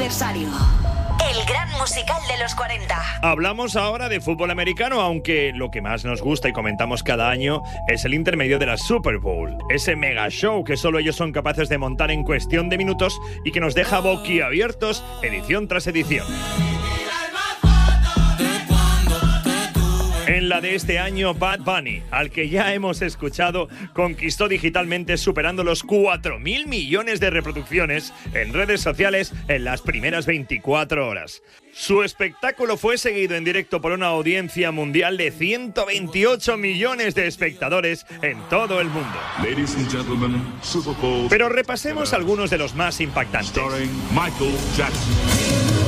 aniversario. El gran musical de los 40. Hablamos ahora de fútbol americano, aunque lo que más nos gusta y comentamos cada año es el intermedio de la Super Bowl. Ese mega show que solo ellos son capaces de montar en cuestión de minutos y que nos deja boquiabiertos edición tras edición. En la de este año, Bad Bunny, al que ya hemos escuchado, conquistó digitalmente superando los 4.000 millones de reproducciones en redes sociales en las primeras 24 horas. Su espectáculo fue seguido en directo por una audiencia mundial de 128 millones de espectadores en todo el mundo. Ladies and gentlemen, Super Bowl. Pero repasemos algunos de los más impactantes. Starring Michael Jackson.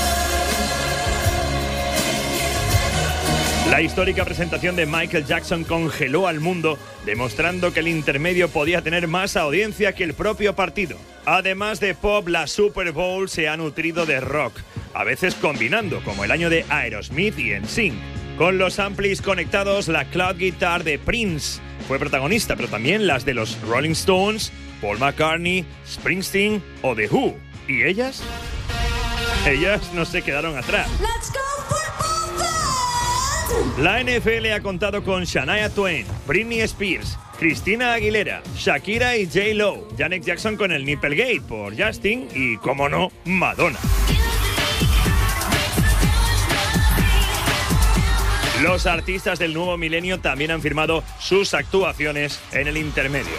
La histórica presentación de Michael Jackson congeló al mundo, demostrando que el intermedio podía tener más audiencia que el propio partido. Además de pop, la Super Bowl se ha nutrido de rock, a veces combinando, como el año de Aerosmith y NSYNC. Con los amplis conectados, la Cloud Guitar de Prince fue protagonista, pero también las de los Rolling Stones, Paul McCartney, Springsteen o The Who. ¿Y ellas? Ellas no se quedaron atrás. Let's go football fans. La NFL ha contado con Shania Twain, Britney Spears, Christina Aguilera, Shakira y J-Lo, Janet Jackson con el Nipplegate por Justin y, como no, Madonna. Los artistas del nuevo milenio también han firmado sus actuaciones en el intermedio.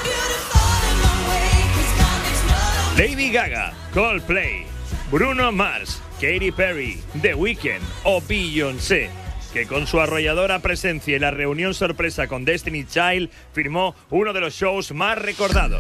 Lady Gaga, Coldplay, Bruno Mars, Katy Perry, The Weeknd o Beyoncé, que con su arrolladora presencia y la reunión sorpresa con Destiny Child firmó uno de los shows más recordados.